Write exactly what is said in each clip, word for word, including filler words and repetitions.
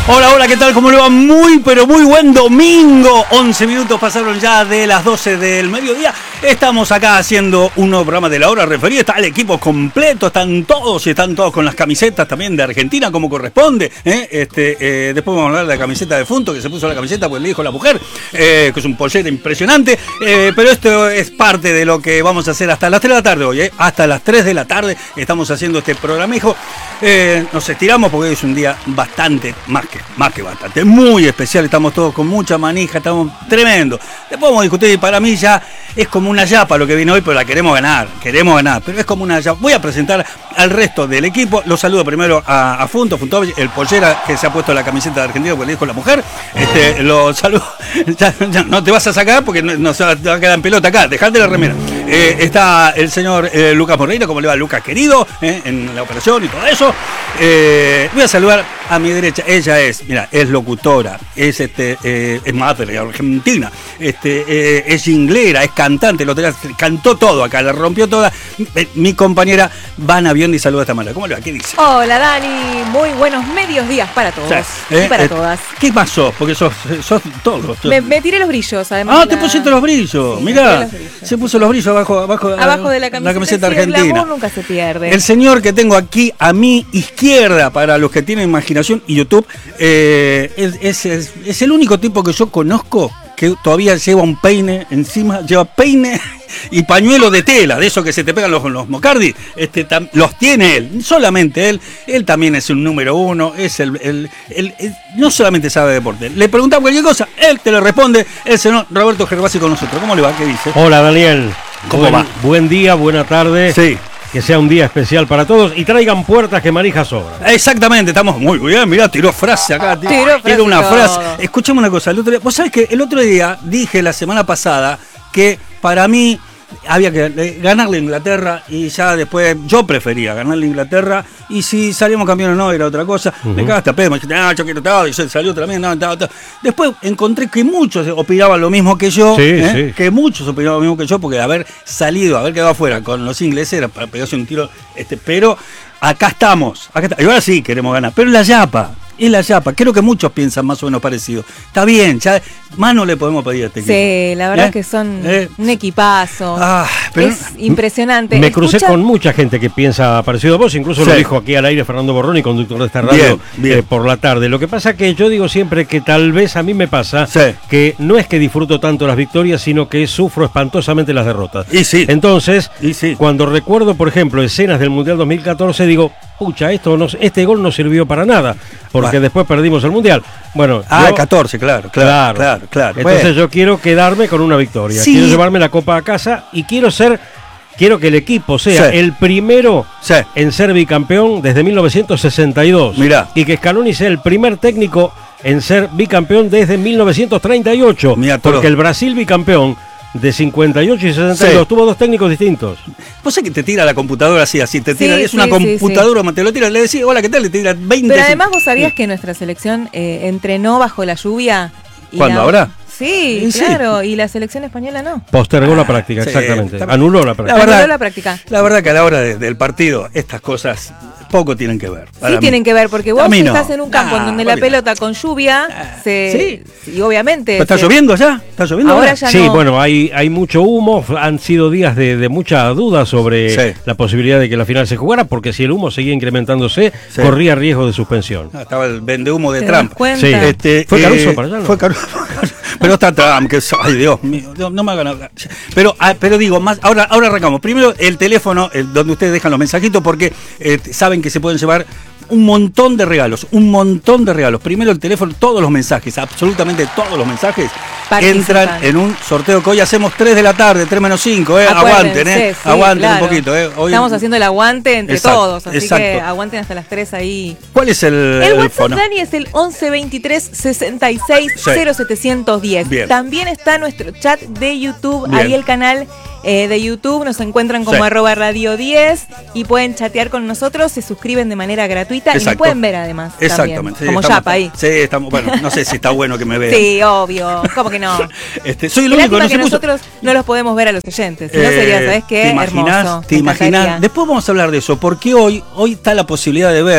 Hola, hola, ¿qué tal? ¿Cómo le va? Muy, pero muy buen domingo. once minutos pasaron ya de las doce del mediodía. Estamos acá haciendo un nuevo programa de la hora referida. Está el equipo completo, están todos y están todos con las camisetas también de Argentina, como corresponde. ¿eh? Este, eh, después vamos a hablar de la camiseta de Funto, que se puso la camiseta porque le dijo la mujer, eh, que es un pollera impresionante. Eh, pero esto es parte de lo que vamos a hacer hasta las tres de la tarde hoy. ¿eh? Hasta las tres de la tarde estamos haciendo este programijo. Eh, nos estiramos porque hoy es un día bastante más que, más que bastante, muy especial. Estamos todos con mucha manija, estamos tremendo. Después vamos a discutir y para mí ya es como una yapa lo que viene hoy, pero la queremos ganar, queremos ganar, pero es como una yapa. Voy a presentar al resto del equipo. Los saludo primero a, a Funto, Funto, el pollera que se ha puesto la camiseta de Argentina porque le dijo la mujer. Este, lo saludo. Ya, ya, no te vas a sacar porque no, no se va, te va a quedar en pelota acá, dejate la remera. Eh, está el señor eh, Lucas Moreira, ¿cómo le va Lucas querido? Eh, en la operación y todo eso. Eh, voy a saludar a mi derecha. Ella es, mira, es locutora, es este, eh, es madre argentina, este, eh, es jinglera, es cantante, lo tenía, cantó todo acá, la rompió toda. Eh, mi compañera Vana Biondi saluda de esta manera. ¿Cómo le va? ¿Qué dice? Hola Dani, muy buenos medios días para todos. O sea, eh, y para eh, todas. ¿Qué pasó? Porque sos, sos todos. Me, me tiré los brillos, además. Ah, te la... pusiste los brillos. Sí, mirá, se puso los brillos abajo, abajo, abajo de la camiseta, la camiseta sí, argentina. El glamour nunca se pierde. El señor que tengo aquí a mi izquierda, para los que tienen imaginación y YouTube, eh, es, es, es, es el único tipo que yo conozco que todavía lleva un peine encima, lleva peine y pañuelo de tela, de esos que se te pegan los, los Mocardi, este, tam, los tiene él, solamente él, él también es un número uno, es el, el, el, el no solamente sabe deporte, le preguntamos cualquier cosa, él te lo responde, el señor Roberto Gervasi con nosotros. ¿Cómo le va? ¿Qué dice? Hola Daniel, ¿cómo buen, va? Buen día, buena tarde. Sí. Que sea un día especial para todos y traigan puertas que manija sobra. Exactamente, estamos muy bien. Mirá, tiró frase acá. Tiró, tiró frase tiró una todo. frase. Escuchame una cosa. El otro día, vos sabés que el otro día dije la semana pasada que para mí había que ganarle a Inglaterra y ya después yo prefería ganarle a Inglaterra y si salíamos campeones no era otra cosa. Uh-huh. Me cagaste a pedo, me dijiste, ah, yo quiero todo, y salió también, no, no, no. Después encontré que muchos opinaban lo mismo que yo, sí, ¿eh? sí. que muchos opinaban lo mismo que yo, porque haber salido, haber quedado afuera con los ingleses era para pegarse un tiro, este, pero acá estamos, acá está. Y ahora sí queremos ganar, pero la yapa. Es la yapa, creo que muchos piensan más o menos parecido. Está bien, ya más no le podemos pedir a este equipo. Sí, la verdad ¿Eh? que son ¿Eh? un equipazo. Ah, pero es impresionante. Me crucé ¿Escucha? con mucha gente que piensa parecido a vos, incluso sí. lo dijo aquí al aire Fernando Borroni, conductor de esta radio, bien, bien. Eh, por la tarde. Lo que pasa que yo digo siempre que tal vez a mí me pasa sí. que no es que disfruto tanto las victorias, sino que sufro espantosamente las derrotas. Y sí. Entonces, y sí. cuando recuerdo, por ejemplo, escenas del Mundial dos mil catorce, digo, pucha, esto no, este gol no sirvió para nada, porque bueno. después perdimos el Mundial. Bueno, ah, yo, catorce, claro, claro, claro, claro. Entonces bueno. yo quiero quedarme con una victoria, sí. quiero llevarme la copa a casa y quiero ser, quiero que el equipo sea sí. el primero sí. en ser bicampeón desde mil novecientos sesenta y dos. Mirá. Y que Scaloni sea el primer técnico en ser bicampeón desde mil novecientos treinta y ocho. Mirá, porque el Brasil bicampeón de cincuenta y ocho y sesenta y dos, sí. tuvo dos técnicos distintos. Vos sabés que te tira la computadora así, así, te tira, sí, es sí, una sí, computadora, sí. te lo tira, le decís, hola, ¿qué tal? Le tira veinte. Pero además vos sabías sí. que nuestra selección eh, entrenó bajo la lluvia. Y ¿Cuándo? la... ¿Ahora? Sí, sí, claro, y la selección española no. Postergó ah, la práctica, sí, exactamente. Está... Anuló la práctica. La verdad, Anuló la práctica. La verdad que a la hora de, del partido, estas cosas poco tienen que ver. Sí, tienen que ver, porque vos no. estás en un campo ah, en donde la pelota con lluvia, ah, se, sí. y obviamente... ¿Pero está se... lloviendo ya? ¿Está lloviendo ahora? ahora? Ya sí, no. bueno, hay, hay mucho humo, han sido días de, de mucha duda sobre sí. la posibilidad de que la final se jugara, porque si el humo seguía incrementándose, sí. corría riesgo de suspensión. Ah, estaba el vendehumo de ¿Te Trump. Sí. Este, fue Caruso eh, para allá, ¿no? Fue Caruso. Pero está Trump, que ay Dios mío, Dios, no me hagan hablar. Pero, ah, pero digo, más, ahora, ahora arrancamos. Primero el teléfono, el, donde ustedes dejan los mensajitos, porque eh, saben que se pueden llevar un montón de regalos, un montón de regalos. Primero el teléfono, todos los mensajes, absolutamente todos los mensajes participan. Entran en un sorteo que hoy hacemos tres de la tarde, tres menos cinco, eh. Aguanten, eh. Sí, aguanten claro. un poquito, eh. Hoy... Estamos haciendo el aguante entre exacto, todos, así exacto. que aguanten hasta las tres ahí. ¿Cuál es el El, el WhatsApp, fono? Dani, es el once veintitrés sesenta y seis cero setecientos diez. Bien. También está nuestro chat de YouTube, Bien. ahí el canal eh, de YouTube, nos encuentran como sí. arroba radio diez y pueden chatear con nosotros, se suscriben de manera gratuita. Exacto. Y nos pueden ver además. Exactamente. Sí, como estamos, Yapa ahí. Sí, estamos, bueno, no sé si está bueno que me vean. Sí, obvio, ¿cómo que no? este, soy el Qué único lástima no que se puso. nosotros no los podemos ver a los oyentes, si no Eh, sería, ¿sabes qué? ¿Te imaginas? Hermoso. ¿Te imaginas? Después vamos a hablar de eso, porque hoy, hoy está la posibilidad de ver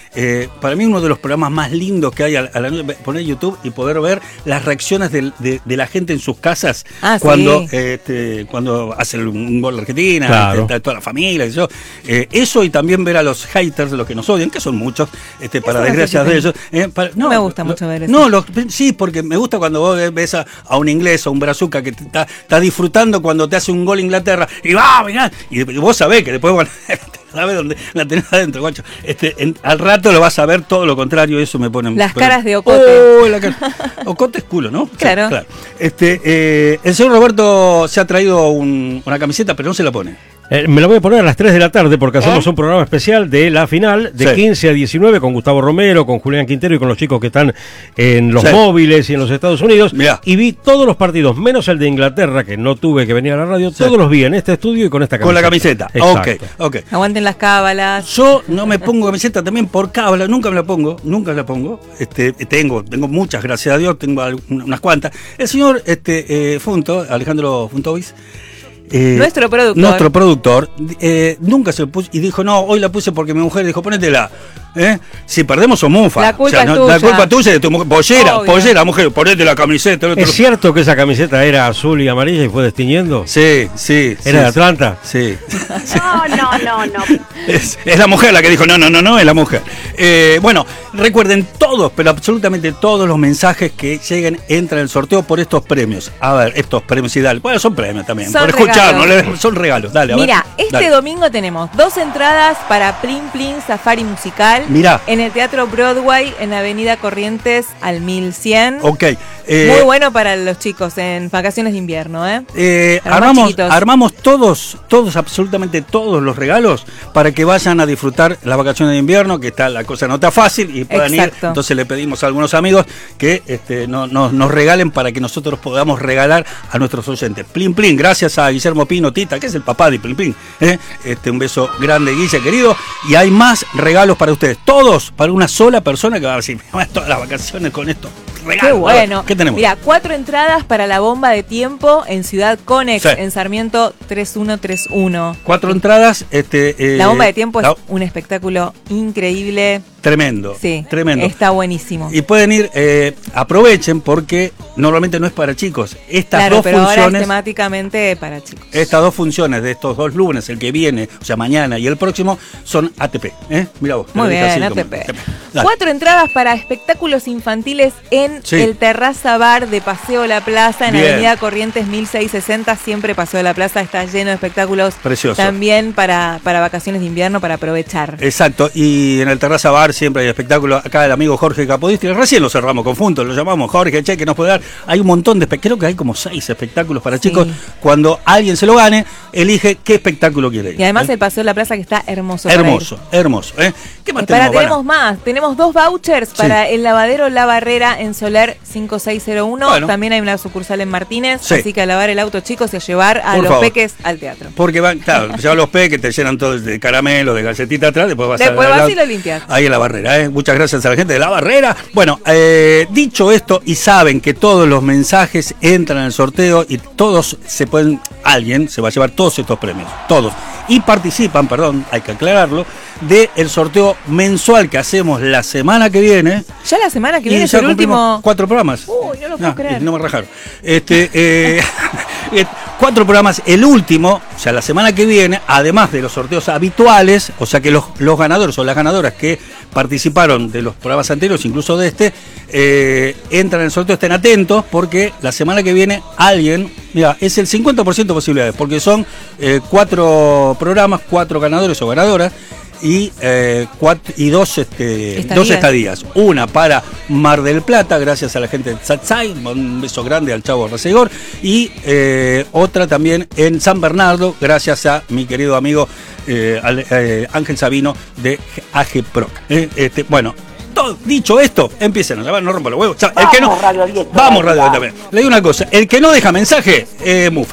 eh, para mí uno de los programas más lindos que hay a, a la noche, poner YouTube y poder ver las reacciones de, de, de la gente en sus casas ah, cuando, sí. eh, este, cuando hace un gol de Argentina, claro. este, toda la familia, eso, eh, eso y también ver a los haters, de los que nos odian, que son muchos, este, para desgracia de ellos. Eh, para, no, no me gusta lo, mucho ver eso. No, lo, sí, porque me gusta cuando vos ves a, a un inglés o un brazuca que está, está disfrutando cuando te hace un gol Inglaterra y va, mirá, y vos sabés que después, bueno, sabés dónde la tenés adentro, guacho. Este, en, al rato lo vas a ver todo lo contrario, eso me pone... Las pone, caras de Ocote. Oh, la cara. Ocote es culo, ¿no? Claro. Sí, claro. Este, eh, el señor Roberto se ha traído un, una camiseta, pero no se la pone. Eh, me lo voy a poner a las tres de la tarde porque hacemos ¿Eh? un programa especial de la final de Sí. quince a diecinueve con Gustavo Romero, con Julián Quintero y con los chicos que están en los Sí. móviles y en los Estados Unidos. Mirá. Y vi todos los partidos, menos el de Inglaterra, que no tuve que venir a la radio, Sí. todos los vi en este estudio y con esta camiseta. Con la camiseta. Exacto. Ok, ok. Aguanten las cábalas. Yo no me pongo camiseta también por cábala, nunca me la pongo, nunca la pongo. Este, tengo, tengo muchas, gracias a Dios, tengo unas cuantas. El señor este, eh, Funto, Alejandro Funtovis, eh, Nuestro productor. Nuestro productor, eh, nunca se lo puso y dijo, no, hoy la puse porque mi mujer dijo, ponétela. ¿Eh? Si perdemos o mufa. La culpa o sea, es no, tuya. La culpa tuya de tu mujer. Pollera, Obvio. pollera, mujer, ponete la camiseta. el otro- ¿Es cierto que esa camiseta era azul y amarilla y fue destiñendo? Sí, sí. ¿Era sí, de Atlanta? Sí. No, no, no, no. Es, es la mujer la que dijo, no, no, no, no, es la mujer. Eh, bueno, recuerden todos, pero absolutamente todos los mensajes que lleguen entran en el sorteo por estos premios. A ver, estos premios y dale. Bueno, son premios también. Son por escuchar, no regalos. le- son regalos. Dale, a Mira, ver. este Dale. domingo tenemos dos entradas para Plin Plin Safari Musical. Mirá. En el Teatro Broadway, en Avenida Corrientes al mil cien. Ok. eh, Muy bueno para los chicos en vacaciones de invierno, ¿eh? Eh, Para los más armamos, chiquitos. armamos todos, todos, absolutamente todos los regalos para que vayan a disfrutar las vacaciones de invierno, que está la cosa no está fácil y puedan Exacto. ir. Entonces le pedimos a algunos amigos que este, no, no- nos regalen para que nosotros podamos regalar a nuestros oyentes. Plin Plin, gracias a Guillermo Pino Tita, que es el papá de Plin Plin. ¿eh? Este, un beso grande, Guille, querido. Y hay más regalos para ustedes, todos para una sola persona que va a decir, me voy a todas las vacaciones con esto. Regalos. Qué A ver, bueno. ¿Qué tenemos? Mira, cuatro entradas para la bomba de tiempo en Ciudad Conex, Sí. en Sarmiento tres uno tres uno. Cuatro entradas. Este, eh, La bomba de tiempo la- es un espectáculo increíble. Tremendo. Sí, Tremendo. está buenísimo. Y pueden ir, eh, aprovechen porque normalmente no es para chicos. Estas Claro, dos pero ahora es funciones, temáticamente para chicos. estas dos funciones de estos dos lunes, el que viene, o sea, mañana y el próximo, son A T P. ¿eh? Mira vos. te Muy lo dije bien, así como- A T P. Dale. Cuatro entradas para espectáculos infantiles en Sí. el Terraza Bar de Paseo La Plaza, en Bien. Avenida Corrientes mil seiscientos sesenta. Siempre Paseo La Plaza está lleno de espectáculos. Precioso. También para, para vacaciones de invierno, para aprovechar. Exacto, y en el Terraza Bar siempre hay espectáculos. Acá el amigo Jorge Capodistri, recién lo cerramos con Funto, lo llamamos Jorge, che, que nos puede dar. Hay un montón de espectáculos, creo que hay como seis espectáculos para Sí. chicos. Cuando alguien se lo gane, elige qué espectáculo quiere ir. Y además ¿eh? el Paseo La Plaza que está hermoso. para ir. Hermoso, hermoso. ¿eh? ¿Qué más Y para, tenemos, tenemos Vana? más, tenemos dos vouchers para el lavadero La Barrera en Soler cinco seis cero uno. Bueno. También hay una sucursal en Martínez, Sí. así que a lavar el auto, chicos, y a llevar a Por los favor. peques al teatro. Porque van, claro, llevan los peques, te llenan todo de caramelo, de galletita atrás, después vas Después a vas al- y lo limpias. Ahí en la barrera, ¿eh? Muchas gracias a la gente de la barrera. Bueno, eh, dicho esto, y saben que todos los mensajes entran en el sorteo y todos se pueden, alguien se va a llevar todos estos premios, todos. Y participan, perdón, hay que aclararlo, del sorteo mensual que hacemos la semana que viene. Ya la semana que Y viene es ya el cumplimos último. cuatro programas. Uy, no lo puedo creer. No me rajaron. Este, eh, eh, cuatro programas. El último, o sea, la semana que viene, además de los sorteos habituales, o sea que los, los ganadores o las ganadoras que participaron de los programas anteriores, incluso de este, eh, entran en el sorteo, estén atentos, porque la semana que viene alguien, mira, es el cincuenta por ciento de posibilidades, porque son eh, cuatro programas, cuatro ganadores o ganadoras. Y, eh, cuatro, y dos, este, Estadías. dos estadías. Una para Mar del Plata, gracias a la gente de Satsai, un beso grande al Chavo Resegor. Y eh, otra también en San Bernardo, gracias a mi querido amigo eh, al- eh, Ángel Sabino de A G Proc. Eh, este, bueno, todo, dicho esto, empiecen a llamar, no rompa los huevos. Chao, el que no, Vamos, Radio diez, vamos, Radio todavía. también. Le digo una cosa, el que no deja mensaje, eh, mufa.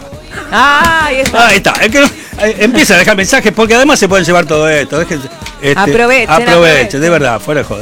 Ah, ahí está. Ahí está, el que no, eh, empieza a dejar mensajes porque además se pueden llevar todo esto. Déjense, este, Aprovechen, aprovechen, aprovechen. de verdad, fuera de joda. ¿eh?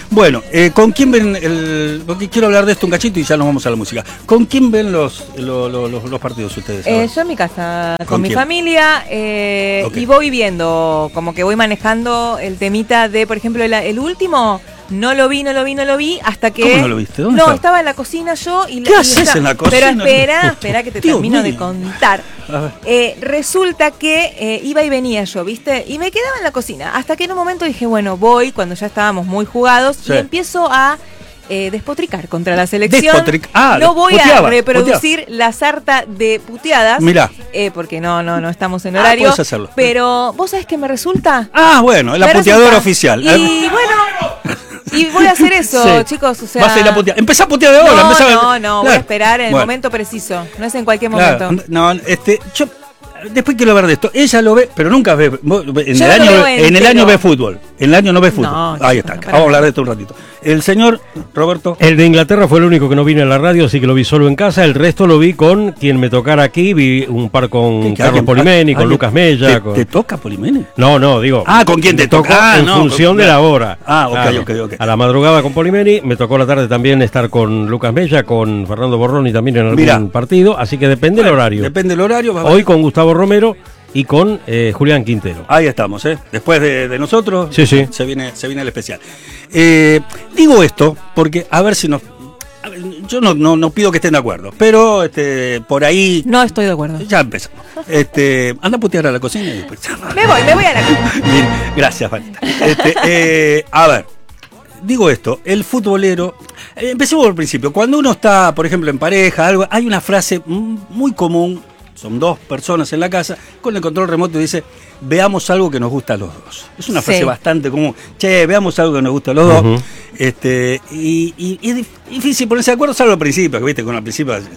Bueno, eh, ¿con quién ven el...? Porque quiero hablar de esto un cachito y ya nos vamos a la música. ¿Con quién ven los, los, los, los partidos ustedes? Eh, yo en mi casa, con, ¿Con mi quién? familia, eh, Okay. y voy viendo, como que voy manejando el temita de, por ejemplo, el, el último, no lo vi, no lo vi, no lo vi, hasta que... ¿Cómo no lo viste? ¿Dónde no, estaba? estaba en la cocina yo y... ¿Qué y haces está- en la cocina? Pero espera, espera que te Dios termino de mío. contar. A ver. Eh, resulta que eh, iba y venía yo, ¿viste? Y me quedaba en la cocina, hasta que en un momento dije, bueno, voy, cuando ya estábamos muy jugados, Sí. y empiezo a... Eh, despotricar contra la selección. Despotric- ah, no voy puteaba, a reproducir la sarta de puteadas. Mirá. Eh, porque no, no, no estamos en Ah, horario. podés hacerlo. Pero, ¿vos sabés qué me resulta? Ah, bueno, la Me puteadora resulta. oficial. Y bueno, y voy a hacer eso, Sí. chicos. O sea, Vas a ir a putear. Empezá a putear de ahora. no, empezá a- no, no, voy Claro. a esperar en el Bueno, momento preciso. No es en cualquier claro, momento. no, este, yo después quiero hablar de esto. Ella lo ve, pero nunca ve. vos, En Yo el no lo año, veo en el entero. año ve fútbol. En el año no ve fútbol. No, Ahí chico, está. no, para Vamos a hablar nada. de esto un ratito. El señor Roberto. El de Inglaterra fue el único que no vino a la radio, así que lo vi solo en casa. El resto lo vi con quien me tocara aquí. Vi un par con ¿Qué- qué- Carlos alguien- Polimeni, con alguien- Lucas Mella. ¿Te, con- te toca Polimeni? No, no, digo. Ah, ¿con quién te me tocó toca? Ah, en no, función con- de la hora. Ah, ok, ok, ok. A la madrugada con Polimeni, me tocó la tarde también estar con Lucas Mella, con Fernando Borroni también en algún Mirá. partido, así que depende del horario. Depende del horario. va- Hoy con Gustavo Romero y con eh, Julián Quintero. Ahí estamos, ¿eh? Después de, de nosotros, Sí, sí. Se, viene, se viene el especial. Eh, digo esto porque a ver si nos... a ver, yo no, no, no pido que estén de acuerdo, pero este, por ahí... No estoy de acuerdo. Ya empezamos. Este, anda a putear a la cocina y después... Me voy, me voy a la casa. Bien, gracias, Vanita. Este, eh, a ver, digo esto, el futbolero... eh, Empecemos por el principio. Cuando uno está, por ejemplo, en pareja, algo, hay una frase mm, muy común, son dos personas en la casa, con el control remoto y dice, veamos algo que nos gusta a los dos. Es una frase Sí. bastante común. Che, veamos algo que nos gusta a los dos. Ujú. Este, y, y- y es dif- difícil ponerse de acuerdo, salvo al principio, que viste, con el principio eh,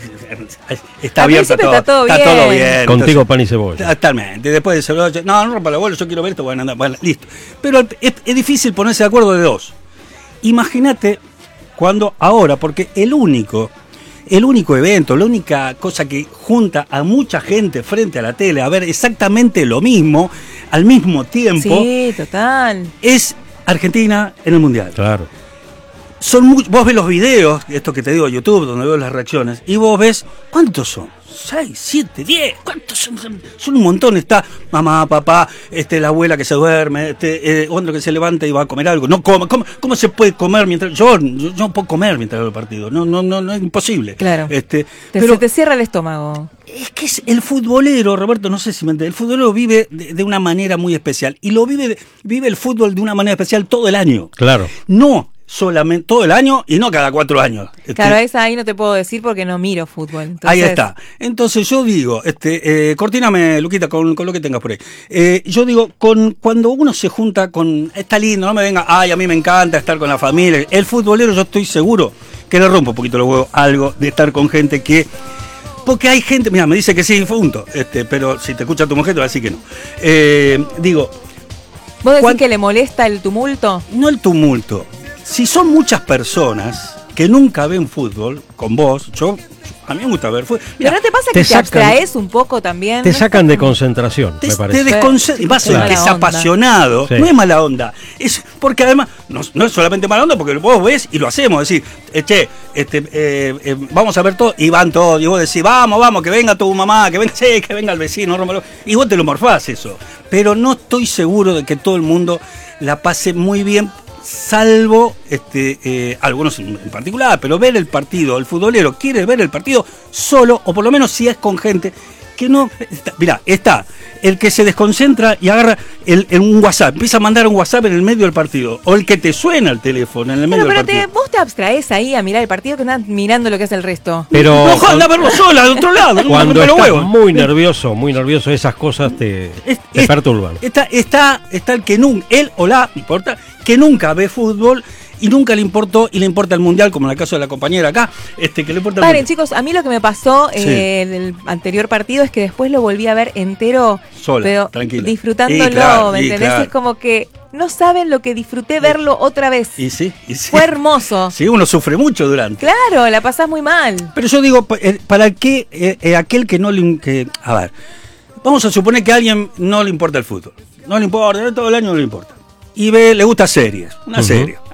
está Al abierto principio todo. está todo Está todo bien. bien. Contigo entonces- pan y cebolla. Totalmente. Después de eso, no, no rompa la bola, yo quiero ver esto, bueno, anda, bueno, listo. Pero es, es difícil ponerse de acuerdo de dos. Imagínate cuando ahora, porque el único, el único evento, la única cosa que junta a mucha gente frente a la tele a ver exactamente lo mismo, al mismo tiempo, Sí, total. es Argentina en el Mundial. Claro. Son muy- vos ves los videos, esto que te digo YouTube, donde veo las reacciones, y vos ves, ¿cuántos son? ¿Seis, siete, diez? ¿Cuántos son? Son un montón. Está mamá, papá, este, la abuela que se duerme, este, eh, otro que se levanta y va a comer algo. No come. ¿Cómo, cómo se puede comer mientras.? Yo, yo, yo no puedo comer mientras veo el partido. No, no, no, no es imposible. Claro. Este, Te, pero se te cierra el estómago. es que es el futbolero, Roberto, no sé si me entiendes, el futbolero vive de, de una manera muy especial. Y lo vive, vive el fútbol de una manera especial todo el año. Claro. No solamente todo el año y no cada cuatro años. Este, Claro, esa ahí no te puedo decir porque no miro fútbol. Entonces, ahí está. Entonces yo digo, este, eh, cortíname, Luquita, con, con lo que tengas por ahí. Eh, yo digo, con cuando uno se junta con, está lindo, no me venga, ay, a mí me encanta estar con la familia. El futbolero, yo estoy seguro que le rompo un poquito los huevos algo de estar con gente que. Porque hay gente, mira, me dice que sí, punto. Este, pero si te escucha tu mujer, te va a decir que no. Eh, digo, ¿Vos decís ¿Cuán- que le molesta el tumulto? no el tumulto. Si son muchas personas que nunca ven fútbol, con vos, yo, a mí me gusta ver fútbol. ¿Pero no te pasa te que te sacan- abstraes un poco también? Te ¿No sacan de estás como- concentración, Te, me te parece. desconcentra. Y más Qué el que mala es onda. apasionado, Sí. no es mala onda. Es porque además, no, no es solamente mala onda, porque vos ves y lo hacemos. Decir, eh, che, este, eh, eh, vamos a ver todo, y van todos. Y vos decís, vamos, vamos, que venga tu mamá, que venga, sí, que venga el vecino, rómpalo. Y vos te lo morfás eso. Pero no estoy seguro de que todo el mundo la pase muy bien, salvo este, eh, algunos en en particular, pero ver el partido, el futbolero quiere ver el partido solo, o por lo menos si es con gente que no. Está, mirá, está el que se desconcentra y agarra el, el- un WhatsApp, empieza a mandar un WhatsApp en el medio del partido, o el que te suena el teléfono en el medio Pero, del pero te, partido. vos te abstraes ahí a mirar el partido que estás mirando lo que hace el resto. Pero No, anda a verlo sola, de otro lado, no me cuando rompe los estás huevos. muy nervioso, muy nervioso, esas cosas te, Es- te es- perturban. Está, está, está el que nunca, él o la, no importa, que nunca ve fútbol y nunca le importó y le importa el mundial, como en el caso de la compañera acá, este que le importa el Paren, mundial. chicos, a mí lo que me pasó Sí. eh, del anterior partido es que después lo volví a ver entero, Sola, pero tranquila. disfrutándolo, Y claro, ¿me y entendés? claro. Es como que no saben lo que disfruté verlo otra vez. Y sí, y sí. Fue hermoso. Sí, uno sufre mucho durante. Claro, la pasás muy mal. Pero yo digo, pa- eh, para qué eh, eh, aquel que no le... in- Que, a ver, vamos a suponer que a alguien no le importa el fútbol. No le importa, todo el año no le importa. Y ve, le gusta series, una Ujú. serie.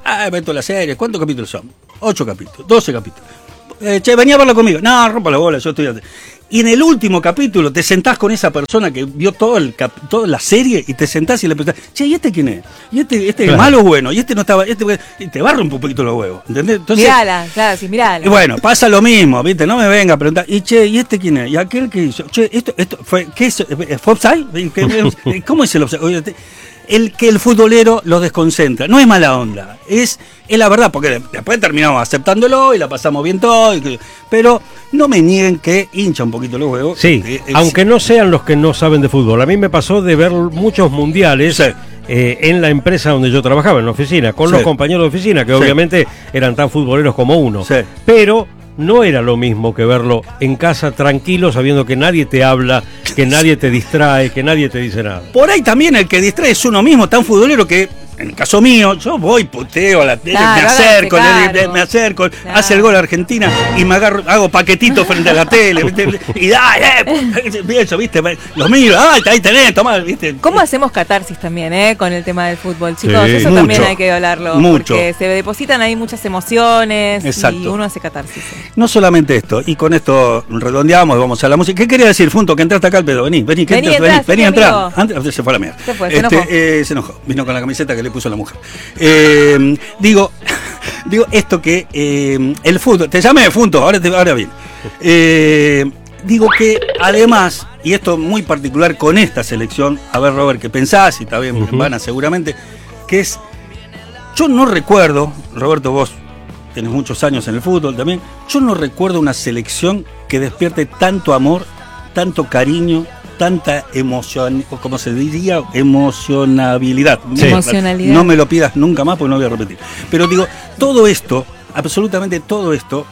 Ah, meto la serie. ¿Cuántos capítulos son? Ocho capítulos, doce capítulos. Eh, che, venía a verlo conmigo. No, rompa la bola, yo estoy... Y en el último capítulo te sentás con esa persona que vio todo el cap, toda la serie y te sentás y le preguntás, che, ¿y este quién es? ¿Y este, este claro. es malo o bueno? ¿Y este no estaba? Este, y te barra un poquito los huevos, ¿entendés? Entonces, mirala, claro, sí, mirala. y bueno, pasa lo mismo, ¿viste? No me venga a preguntar, y che, ¿y este quién es? ¿Y aquel que hizo? Che, esto, esto fue, ¿qué es? ¿Fue offside? ¿Cómo es el offside? El que el futbolero lo desconcentra. No es mala onda, es, es la verdad, porque después terminamos aceptándolo y la pasamos bien todo, y, pero no me nieguen que hincha un poquito los huevos. Sí, eh, eh, aunque no sean los que no saben de fútbol. A mí me pasó de ver muchos mundiales. Sí. Eh, en la empresa donde yo trabajaba, en la oficina, con sí. los compañeros de oficina, que sí. obviamente eran tan futboleros como uno. Sí. Pero no era lo mismo que verlo en casa tranquilo, sabiendo que nadie te habla, que nadie te distrae, que nadie te dice nada. Por ahí también el que distrae es uno mismo, tan futbolero que, en el caso mío, yo voy, puteo a la tele, claro, me acerco, claro. le, me acerco, claro. hace el gol Argentina y me agarro, hago paquetito frente a la tele, ¿viste? Y dale, pienso, ¿viste? Lo miro, ay, ahí tenés, tomá, ¿viste? ¿Cómo hacemos catarsis también, eh, con el tema del fútbol, chicos? Sí, eso mucho, también hay que hablarlo, mucho. Porque se depositan ahí muchas emociones. Exacto. Y uno hace catarsis. ¿eh? No solamente esto, y con esto redondeamos, vamos a la música. ¿Qué quería decir, Funto, que entraste acá al pedo? Vení, vení, vení, vení, entrás, vení, entrá. Antes se fue a la mierda. Se fue, se este, enojó. Eh, se enojó, vino con la camiseta que le puso la mujer. Eh, digo, digo esto que eh, el fútbol, te llamé Funto, ahora, te, ahora bien. Eh, digo que además, y esto muy particular con esta selección, a ver Robert, ¿qué pensás? Y también uh-huh. van a seguramente, que es, yo no recuerdo, Roberto, vos tenés muchos años en el fútbol también, yo no recuerdo una selección que despierte tanto amor, tanto cariño, tanta emoción, o como se diría, emocionabilidad. Sí. Emocionalidad. No me lo pidas nunca más porque no voy a repetir. Pero digo, todo esto, absolutamente todo esto,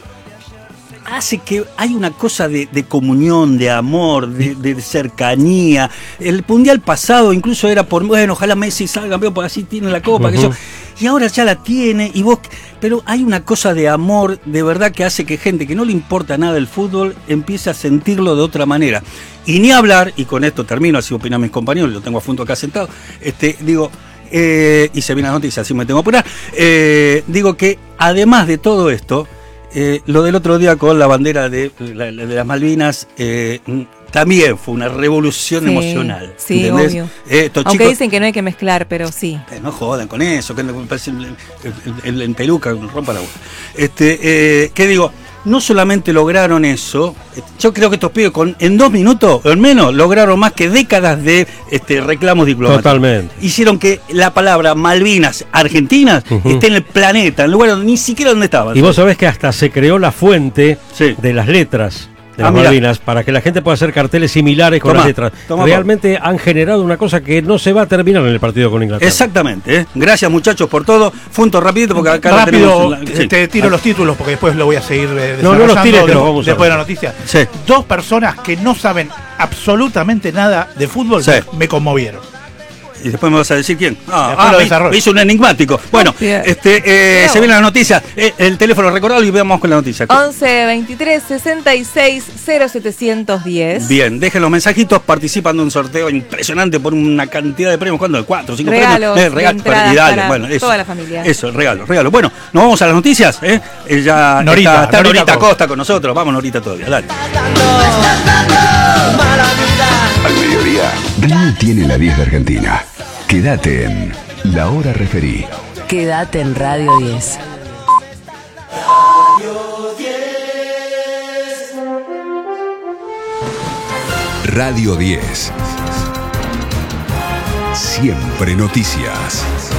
hace que hay una cosa de, de comunión, de amor, de, de cercanía. El mundial pasado incluso era por, bueno, ojalá Messi salga campeón porque así tiene la copa, uh-huh. que yo, y ahora ya la tiene, y vos, pero hay una cosa de amor de verdad que hace que gente que no le importa nada el fútbol empiece a sentirlo de otra manera. Y ni hablar, y con esto termino, así opinan mis compañeros, lo tengo a Funto acá sentado, este, digo, eh, y se viene la noticia, así me tengo que apurar, eh, digo que además de todo esto, Eh, lo del otro día con la bandera de, la, de las Malvinas eh, también fue una revolución sí, emocional. Sí, ¿entendés? obvio. Eh, estos Aunque chicos, dicen que no hay que mezclar, pero sí. Eh, no jodan con eso, que me parece el, el, el, el peluca, rompa la boca. Este, eh, ¿qué digo? No solamente lograron eso, yo creo que estos pibes con, en dos minutos, o al menos, lograron más que décadas de este, reclamos diplomáticos. Totalmente. Hicieron que la palabra Malvinas Argentinas uh-huh. esté en el planeta, en el lugar donde ni siquiera donde estaba. Y vos sabés que hasta se creó la fuente sí. de las letras de las ah, Malvinas, para que la gente pueda hacer carteles similares con tomá, las letras. Tomá, Realmente tomá. han generado una cosa que no se va a terminar en el partido con Inglaterra. Exactamente. ¿eh? Gracias, muchachos, por todo. Funto, rapidito, porque acá rápido, la tenemos. Sí. Te tiro ah. los títulos, porque después lo voy a seguir eh, no, no los tires, de, vamos después de la noticia. Sí. Dos personas que no saben absolutamente nada de fútbol sí. me conmovieron. Y después me vas a decir quién. Ah, ah me, me hizo un enigmático. Bueno, oh, este, eh, se viene la noticia. Eh, el teléfono recordado y veamos con la noticia. once veintitrés sesenta y seis cero setecientos diez. Bien, dejen los mensajitos, participan de un sorteo impresionante por una cantidad de premios. ¿Cuándo? ¿Cuatro? ¿Cinco regalos, premios? Eh, regalos para dale, bueno, eso, toda la familia. Eso, regalo, regalo. Bueno, nos vamos a las noticias. ¿eh? Ya Norita, está, está Norita, Norita Costa con nosotros. Vamos, Norita, todavía. Dale. Al mediodía, Rini tiene la diez de Argentina. Quédate en La Hora Referí. Quédate en Radio diez. Radio diez. Radio diez. Siempre noticias.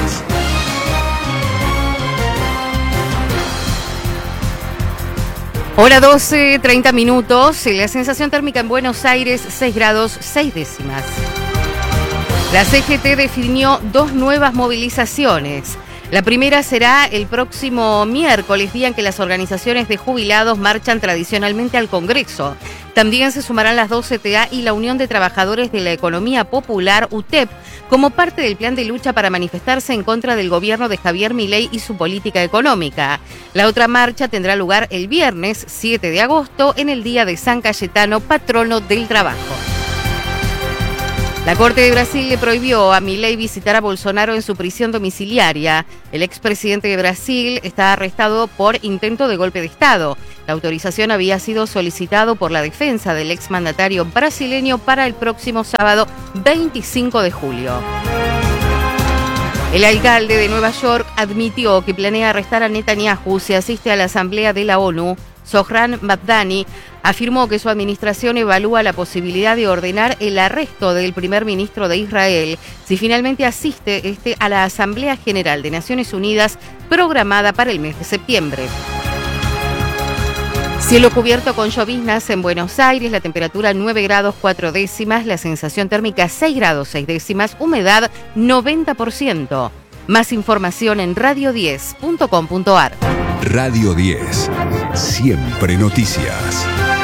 Hora doce, treinta minutos. La sensación térmica en Buenos Aires, seis grados, seis décimas. La C G T definió dos nuevas movilizaciones. La primera será el próximo miércoles, día en que las organizaciones de jubilados marchan tradicionalmente al Congreso. También se sumarán las dos C T A y la Unión de Trabajadores de la Economía Popular, U T E P, como parte del plan de lucha para manifestarse en contra del gobierno de Javier Milei y su política económica. La otra marcha tendrá lugar el viernes siete de agosto, en el Día de San Cayetano, patrono del trabajo. La Corte de Brasil le prohibió a Milei visitar a Bolsonaro en su prisión domiciliaria. El expresidente de Brasil está arrestado por intento de golpe de Estado. La autorización había sido solicitado por la defensa del exmandatario brasileño para el próximo sábado veinticinco de julio. El alcalde de Nueva York admitió que planea arrestar a Netanyahu si asiste a la Asamblea de la ONU. Zohran Mamdani afirmó que su administración evalúa la posibilidad de ordenar el arresto del primer ministro de Israel si finalmente asiste este a la Asamblea General de Naciones Unidas programada para el mes de septiembre. Cielo cubierto con lloviznas en Buenos Aires, la temperatura nueve grados cuatro décimas, la sensación térmica seis grados seis décimas, humedad noventa por ciento. Más información en radio diez punto com punto ar. Radio diez. Siempre noticias.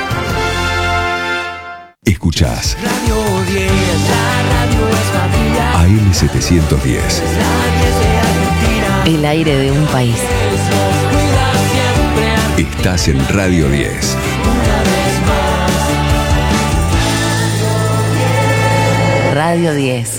Escuchás Radio diez, la radio es familiar. A M setecientos diez. El aire de un país. Estás en Radio diez. Radio diez.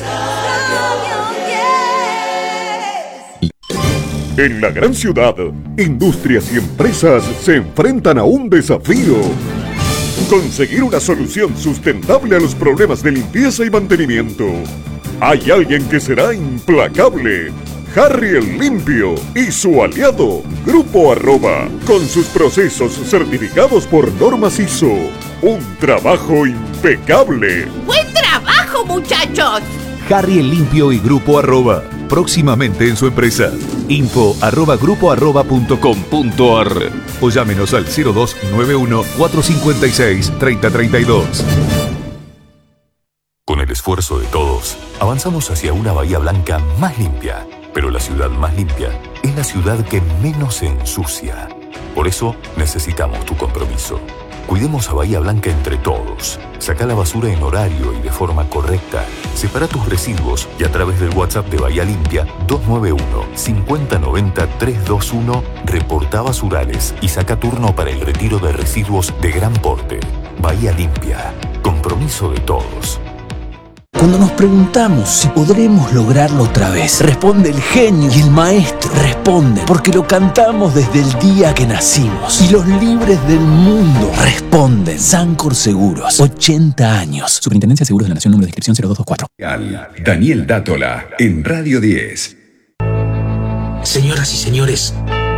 En la gran ciudad, industrias y empresas se enfrentan a un desafío. Conseguir una solución sustentable a los problemas de limpieza y mantenimiento. Hay alguien que será implacable. Harry el Limpio y su aliado, Grupo Arroba, con sus procesos certificados por normas I S O. Un trabajo impecable. ¡Buen trabajo, muchachos! Harry el Limpio y Grupo Arroba, próximamente en su empresa. Info arroba grupo arroba punto com punto ar o llámenos al cero dos nueve uno cuatro cinco seis tres cero tres dos. Con el esfuerzo de todos, avanzamos hacia una Bahía Blanca más limpia. Pero la ciudad más limpia es la ciudad que menos se ensucia. Por eso necesitamos tu compromiso. Cuidemos a Bahía Blanca entre todos. Saca la basura en horario y de forma correcta. Separa tus residuos y a través del WhatsApp de Bahía Limpia dos nueve uno, cinco cero nueve cero, tres dos uno reporta basurales y saca turno para el retiro de residuos de gran porte. Bahía Limpia. Compromiso de todos. Cuando nos preguntamos si podremos lograrlo otra vez, responde el genio y el maestro. Responden porque lo cantamos desde el día que nacimos. Y los libres del mundo responden. Sancor Seguros, ochenta años. Superintendencia de Seguros de la Nación, número de inscripción cero dos dos cuatro. Daniel Dátola, en Radio diez. Señoras y señores,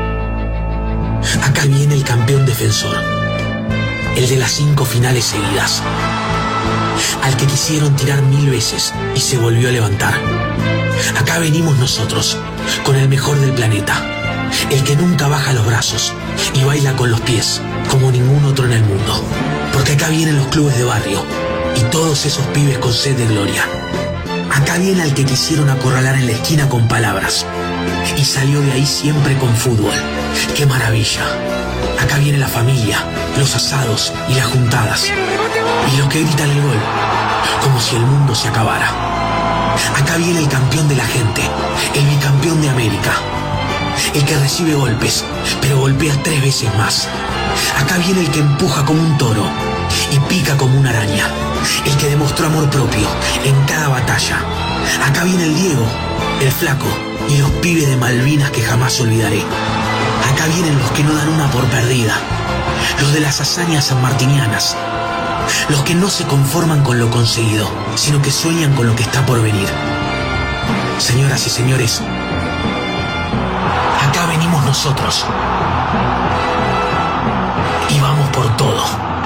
acá viene el campeón defensor. El de las cinco finales seguidas. Al que quisieron tirar mil veces y se volvió a levantar. Acá venimos nosotros, con el mejor del planeta. El que nunca baja los brazos y baila con los pies, como ningún otro en el mundo. Porque acá vienen los clubes de barrio y todos esos pibes con sed de gloria. Acá viene al que quisieron acorralar en la esquina con palabras y salió de ahí siempre con fútbol. ¡Qué maravilla! Acá viene la familia, los asados y las juntadas. Y los que gritan el gol, como si el mundo se acabara. Acá viene el campeón de la gente, el bicampeón de América. El que recibe golpes, pero golpea tres veces más. Acá viene el que empuja como un toro y pica como una araña. El que demostró amor propio en cada batalla. Acá viene el Diego, el flaco y los pibes de Malvinas que jamás olvidaré. Acá vienen los que no dan una por perdida, los de las hazañas sanmartinianas, los que no se conforman con lo conseguido, sino que sueñan con lo que está por venir. Señoras y señores, acá venimos nosotros y vamos por todo.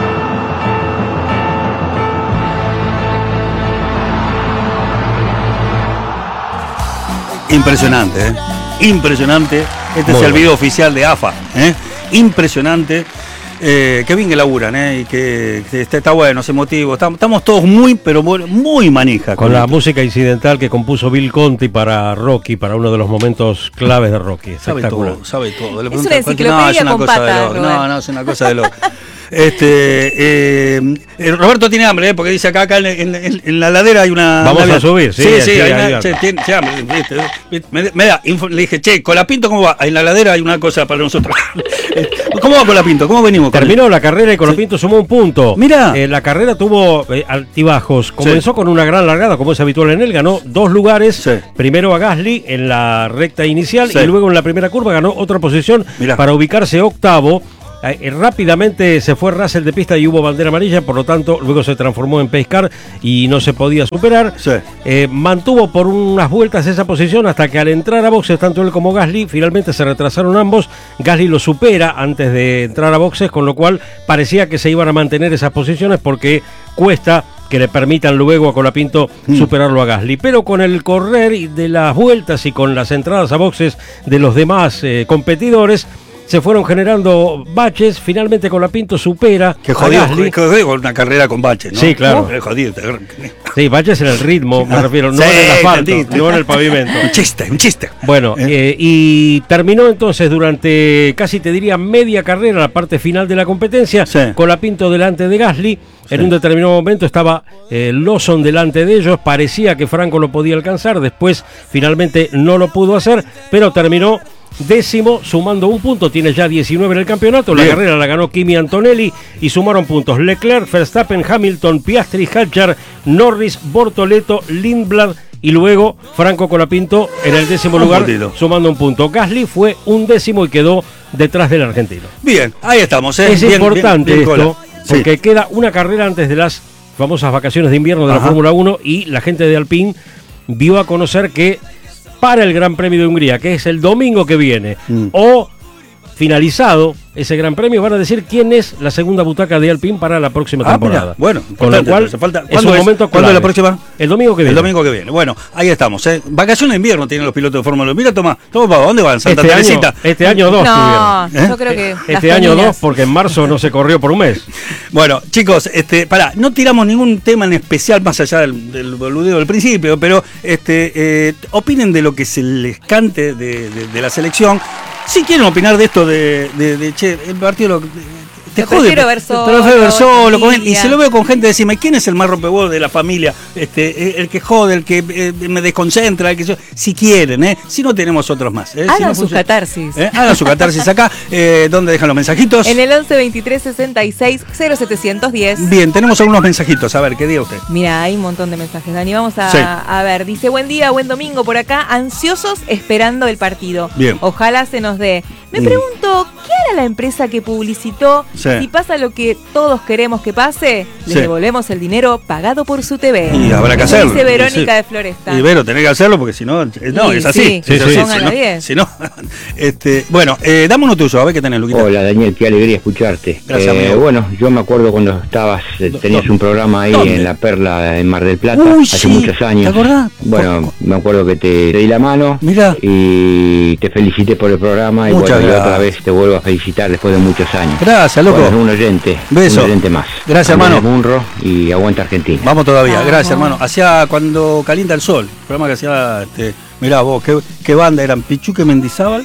Impresionante, ¿eh? Impresionante. Este Muy es el bueno. video oficial de A F A, ¿eh? Impresionante. Eh, qué bien que laburan, ¿eh? Y que, que está, está bueno, es emotivo. Estamos, estamos todos muy, pero muy, muy manija. Con la música incidental que compuso Bill Conti para Rocky, para uno de los momentos claves de Rocky. Sabe Espectacular. todo, sabe todo. Le Es preguntan una cualquier- enciclopedia no, es una con cosa de patas, loco. No, Rubén. no, es una cosa de loco. Este, eh, eh, Roberto tiene hambre, ¿eh? Porque dice acá, acá en, en, en, en la ladera hay una... Vamos una, a subir, sí. Sí, sí, sí hay hay una, che, tiene, che, hambre, ¿viste? Me, me da, info, le dije, che, Colapinto, ¿cómo va? En la ladera hay una cosa para nosotros. ¿Cómo va Colapinto? ¿Cómo venimos? Terminó la carrera y Colapinto sí. sumó un punto. Mira. Eh, la carrera tuvo eh, altibajos. Comenzó sí. con una gran largada, como es habitual en él. Ganó dos lugares. Sí. Primero a Gasly en la recta inicial sí. y luego en la primera curva ganó otra posición Mirá. para ubicarse octavo. Eh, rápidamente se fue Russell de pista y hubo bandera amarilla, por lo tanto luego se transformó en pace car y no se podía superar. Sí. Eh, mantuvo por unas vueltas esa posición hasta que al entrar a boxes tanto él como Gasly finalmente se retrasaron ambos. Gasly lo supera antes de entrar a boxes, con lo cual parecía que se iban a mantener esas posiciones porque cuesta que le permitan luego a Colapinto mm. superarlo a Gasly, pero con el correr de las vueltas y con las entradas a boxes de los demás eh, competidores se fueron generando baches. Finalmente Colapinto supera que jodido, a Gasly. Que jodido con una carrera con baches, ¿no? Sí, claro. Uh, jodido. Sí, baches en el ritmo, me refiero, no sí, en el asfalto, no en el pavimento. Un chiste, un chiste. Bueno, ¿Eh? Eh, y terminó entonces durante casi te diría media carrera, la parte final de la competencia, sí. Colapinto delante de Gasly. En sí. un determinado momento estaba eh, Lawson delante de ellos, parecía que Franco lo podía alcanzar, después finalmente no lo pudo hacer, pero terminó décimo, sumando un punto, tiene ya diecinueve en el campeonato. La Bien. carrera la ganó Kimi Antonelli y sumaron puntos Leclerc, Verstappen, Hamilton, Piastri, Hadjar, Norris, Bortoleto, Lindblad y luego Franco Colapinto en el décimo un lugar, puntito. sumando un punto. Gasly fue un décimo y quedó detrás del argentino. Bien, ahí estamos. ¿eh? Es bien, importante bien, bien, esto, sí. porque queda una carrera antes de las famosas vacaciones de invierno de Ajá. la Fórmula uno y la gente de Alpine vio a conocer que para el Gran Premio de Hungría, que es el domingo que viene, mm. o finalizado ese Gran Premio, van a decir quién es la segunda butaca de Alpine para la próxima ah, temporada. Mira, bueno, con lo cual falta, es un momento clave. ¿Cuándo es la próxima? El domingo que viene. El domingo que viene. Bueno, ahí estamos. ¿eh? Vacaciones de invierno tienen los pilotos de Fórmula uno. Mira, toma, toma para dónde van, Santa este Teresita. Año, este año dos. No, ¿eh? yo creo que este año dos, porque en marzo no se corrió por un mes. Bueno, chicos, este, pará, no tiramos ningún tema en especial más allá del, del boludeo del principio, pero este, eh, opinen de lo que se les cante de, de, de la selección. Si quieren opinar de esto de, de, de che, el partido lo, te jode, prefiero ver solo, te prefiero ver solo con, y se lo veo con gente decirme quién es el más rompehuevos de la familia, este, el que jode, el que eh, me desconcentra, el que yo, si quieren, eh, si no tenemos otros más. Eh, Hagan si no su funciona, catarsis. Eh, hagan su catarsis acá. Eh, ¿Dónde dejan los mensajitos? En el once veintitrés sesenta y seis cero setecientos diez. Bien, tenemos algunos mensajitos. A ver, ¿qué diga usted? Mira, hay un montón de mensajes, Dani. Vamos a, sí. a ver. Dice, buen día, buen domingo por acá, ansiosos esperando el partido. Bien. Ojalá se nos dé. Me mm. pregunto, ¿qué hará la empresa que publicitó? Sí. Si pasa lo que todos queremos que pase, le sí. devolvemos el dinero pagado por su T V. Y habrá que hacerlo. Dice Verónica sí. de Floresta. Y Vero, tenés que hacerlo porque si no, no, y, es así. Sí, sí, sí, sí, sí, sí. Si, no, si no, este, bueno, eh, dame uno tuyo, a ver qué tenés, Luquita. Hola, Daniel, qué alegría escucharte. Gracias, eh, bueno, yo me acuerdo cuando estabas, eh, tenías un programa ahí ¿Dónde? en La Perla, en Mar del Plata, Uy, hace sí. muchos años. ¿Te acordás? Bueno, me acuerdo que te, te di la mano. Mirá. Y te felicité por el programa. Y Muchas bueno, gracias. otra vez te vuelvo a felicitar después de muchos años. Gracias, loco. Bueno, un oyente. Beso. Un oyente más. Gracias, hermano. Munro y aguanta Argentina. Vamos todavía, Ah, gracias, no. hermano. Hacía cuando calienta el sol, el programa que hacía, este, mirá vos, qué, qué banda eran, Pichuque Mendizábal,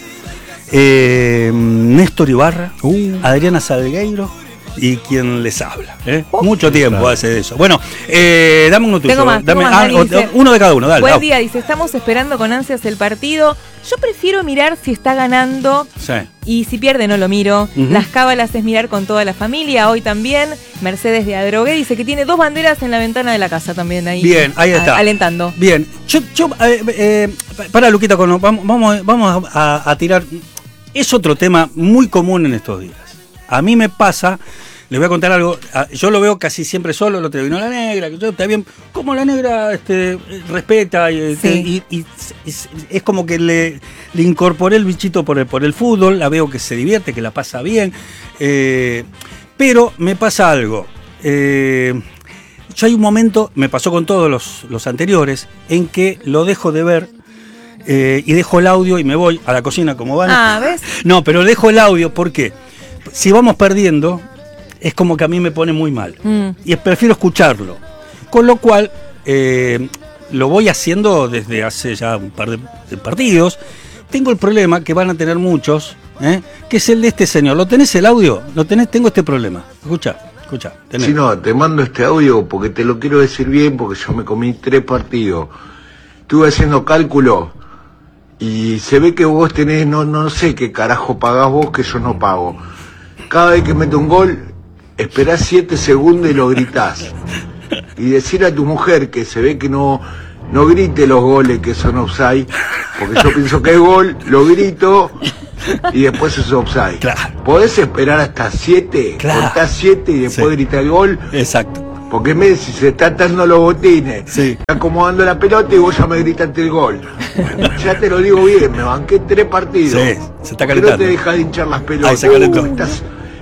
eh, Néstor Ibarra, uh. Adriana Salgueiro y quien les habla. ¿eh? Oh, Mucho tiempo claro. hace eso. Bueno, eh, dame uno tuyo. Tengo más, dame, tengo más, ah, Dani, o, dice, uno de cada uno, dale. Buen dale. día, dice, estamos esperando con ansias el partido. Yo prefiero mirar si está ganando. Sí. Y si pierde no lo miro. Uh-huh. Las cábalas es mirar con toda la familia. Hoy también Mercedes de Adrogué dice que tiene dos banderas en la ventana de la casa también ahí. Bien, ahí está. A, alentando. Bien, yo, yo eh, eh, para Luquita, con, vamos, vamos, vamos a, a tirar. Es otro tema muy común en estos días. A mí me pasa, les voy a contar algo. Yo lo veo casi siempre solo. Lo vino la negra, que yo está bien. Como la negra este, respeta y, sí. y, y, y es como que le, le incorporé el bichito por el, por el fútbol. La veo que se divierte, que la pasa bien. Eh, pero me pasa algo. Eh, yo hay un momento, me pasó con todos los, los anteriores, en que lo dejo de ver. Eh, y dejo el audio y me voy a la cocina como van. Ah, ¿ves? No, pero dejo el audio porque si vamos perdiendo, es como que a mí me pone muy mal. Mm. Y prefiero escucharlo. Con lo cual, eh, lo voy haciendo desde hace ya un par de, de partidos. tengo el problema que van a tener muchos, ¿eh? que es el de este señor. ¿Lo tenés el audio? ¿Lo tenés? Tengo este problema. Escucha, escucha. Si no, te mando este audio porque te lo quiero decir bien, porque yo me comí tres partidos. Estuve haciendo cálculo y se ve que vos tenés, no, no sé qué carajo pagás vos que yo no pago. Cada vez que meto un gol, esperás siete segundos y lo gritás. Y decir a tu mujer que se ve que no, no grite los goles que son offside, porque yo pienso que es gol, lo grito y después es offside. Claro. ¿Podés esperar hasta siete? Claro. Contás siete y después Sí. gritar el gol. Exacto. Porque Messi se está atando los botines, Sí. está acomodando la pelota y vos ya me gritaste el gol. Ya te lo digo bien, me banqué tres partidos. Sí, se está ¿Por qué calentando. no te dejas de hinchar las pelotas? Ahí se calentó. Uh, estás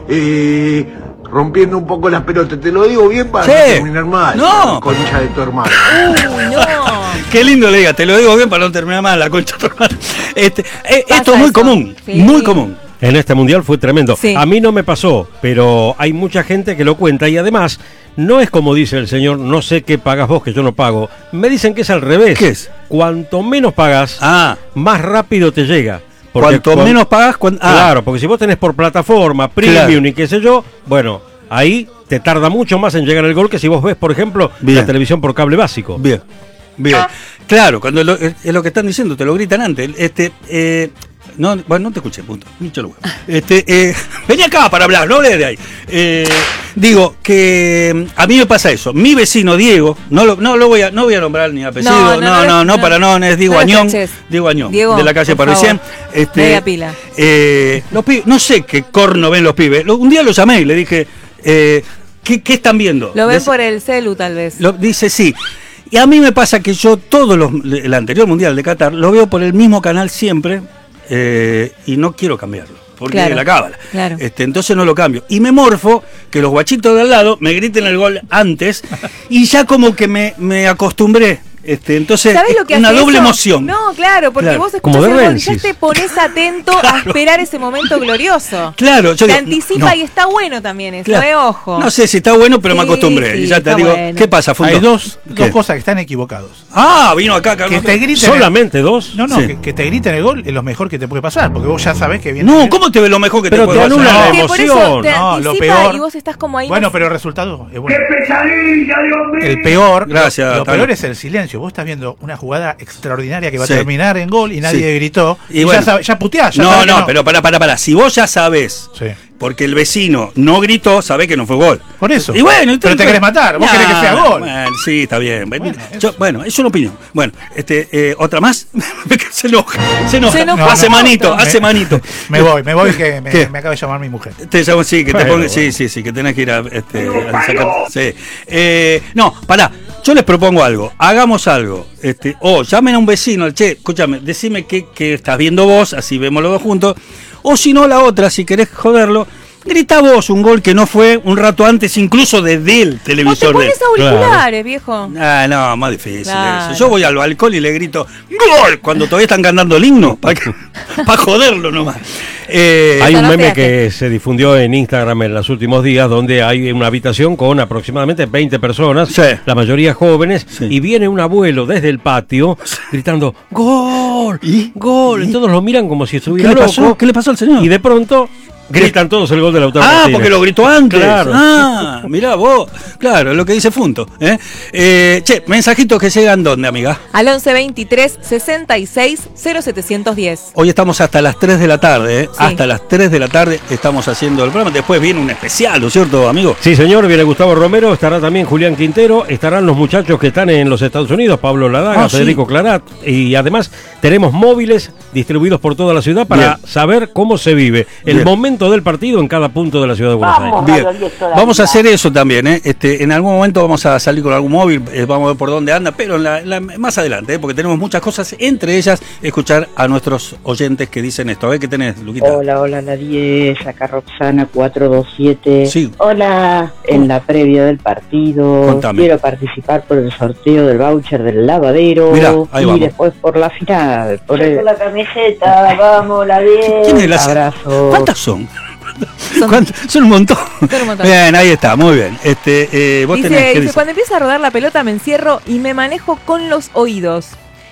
eh, rompiendo un poco las pelotas. Te lo digo bien para Sí. no terminar mal. No. Concha de tu hermano. Uy, no. Qué lindo le diga, te lo digo bien para no terminar mal la concha de tu hermano. Este, eh, Pasa esto es muy eso. común, Sí. muy común. En este mundial fue tremendo. Sí. A mí no me pasó, pero hay mucha gente que lo cuenta y además no es como dice el señor, no sé qué pagas vos que yo no pago. Me dicen que es al revés. ¿Qué es? Cuanto menos pagas, Ah, más rápido te llega. Porque cuanto cuan- menos pagas, cuan- ah, Claro, porque si vos tenés por plataforma, premium Claro. y qué sé yo, bueno, ahí te tarda mucho más en llegar el gol que si vos ves, por ejemplo, Bien. la televisión por cable básico. bien, bien. Claro, cuando lo, es es lo que están diciendo, te lo gritan antes. Este, eh, no, bueno, no te escuché, punto. Mucho lo huevo. Este, eh, vení acá para hablar, no hablé de ahí. Eh, digo que mm, a mí me pasa eso. Mi vecino Diego, no lo, no lo voy a, no voy a nombrar ni apellido, No, no, no, no, no, no, no. para no, es Diego No lo Añón, taches. Diego Añón, Diego, de la calle por Parisien. favor. Este, Media pila. eh, los pibes, no sé qué corno ven los pibes. Lo- Un día lo llamé y le dije, eh, ¿qué, qué están viendo? Lo ven Des- por el celu, tal vez. Lo, dice sí. Y a mí me pasa que yo todos los el anterior mundial de Qatar lo veo por el mismo canal siempre eh, y no quiero cambiarlo porque Claro, la cábala. claro. Este, entonces no lo cambio. Y me morfo que los guachitos de al lado me griten el gol antes y ya como que me, me acostumbré. Este, entonces ¿Sabés lo que es una hace doble eso? emoción. No, claro, porque Claro. vos Como escuchás de el gol y ya Rensis. te pones atento a esperar ese momento glorioso. Claro, yo Te digo, anticipa no. y está bueno también eso, Claro. eh, ojo. No sé si está bueno, pero me Sí, acostumbré. sí, y ya te está digo, bueno. ¿qué pasa, Fundo? Hay dos, ¿Qué? dos cosas que están equivocados. Ah, vino acá, Que Carlos. te griten. ¿Solamente dos? No, no, Sí. que, que te griten el gol es lo mejor que te puede pasar, porque vos ya sabés que viene. No, ¿cómo te ve lo mejor que Pero te puede te pasar? anula la Que por eso emoción. te No, lo anticipa peor- y vos estás como ahí. Bueno, no- pero el resultado es bueno. ¡Qué pesadilla, Dios mío! El peor, Gracias, lo, lo Tano. peor es el silencio. Vos estás viendo una jugada extraordinaria que va Sí. a terminar en gol y nadie Sí. gritó. Y Y, bueno. ya, sabe- ya puteás, ya No, sabés que no, pero para, para, para. Si vos ya sabés, Sí. porque el vecino no gritó, sabés que no fue gol. Por eso. Y bueno, Pero te querés matar, vos querés que sea gol. Bueno, sí, está bien. Bueno, Yo- bueno, es una opinión. Bueno, este, eh, otra más. se enoja, se enoja. Se enoja. hace No, no, manito, me- hace manito. Me voy, me voy que me, ¿Qué? me acaba de llamar mi mujer. Te llamo, sí, que te Bueno, ponga- sí, bueno. sí, sí, que tenés que ir a, este, a sacar. Sí. Eh, no, pará, yo les propongo algo, hagamos algo. Este, o llamen a un vecino, che, escúchame, decime qué, qué estás viendo vos, así vemos los dos juntos. O si no, la otra, si querés joderlo, grita vos un gol que no fue un rato antes, incluso desde el O te televisor. pones de- auriculares, viejo. Ah, no, más difícil Claro. eso. Yo voy al balcón y le grito ¡Gol! Cuando todavía están cantando el himno, para joderlo nomás. Eh, Hay un no meme seas que se difundió en Instagram en los últimos días donde hay una habitación con aproximadamente veinte personas, Sí. la mayoría jóvenes, Sí. y viene un abuelo desde el patio gritando ¡Gol! ¿Y? ¡Gol! ¿Y? Y todos lo miran como si ¿Qué estuviera le loco. pasó? ¿Qué le pasó al señor? Y de pronto gritan todos el gol de Lautaro Ah, Martínez. porque lo gritó antes. Claro. Ah, mirá vos. Claro, es lo que dice Funto. ¿eh? Eh, che, mensajitos que llegan ¿dónde, amiga? Al once veintitrés sesenta y seis cero setecientos diez. Hoy estamos hasta las tres de la tarde, ¿eh? Sí. Hasta las tres de la tarde estamos haciendo el programa. Después viene un especial, ¿no es cierto, amigo? Sí, señor, viene Gustavo Romero, estará también Julián Quintero, estarán los muchachos que están en los Estados Unidos, Pablo Ladaga, Ah, sí. Federico Clarat, y además tenemos móviles distribuidos por toda la ciudad para Bien. saber cómo se vive el Bien. momento del partido en cada punto de la ciudad de Buenos Aires. Bien, vamos a hacer eso también, ¿eh? Este, en algún momento vamos a salir con algún móvil, eh, vamos a ver por dónde anda, pero en la- en la- más adelante, ¿eh? Porque tenemos muchas cosas, entre ellas escuchar a nuestros oyentes que dicen esto. A ver qué tenés, Luquita. Hola, hola, la diez, acá Roxana cuatro dos siete. Sí. Hola, en la previa del partido. Contame. Quiero participar por el sorteo del voucher del lavadero. Mirá, ahí y vamos. después por la final. Por Yo el... con la camiseta, vamos, la diez. ¿Quién es la- Abrazo. ¿Cuántas son? ¿Cuántas? Son un montón. Son un montón. Bien, ahí está, muy bien. Este, eh, vos Dice, tenés que dice, decir. cuando empieza a rodar la pelota me encierro y me manejo con los oídos.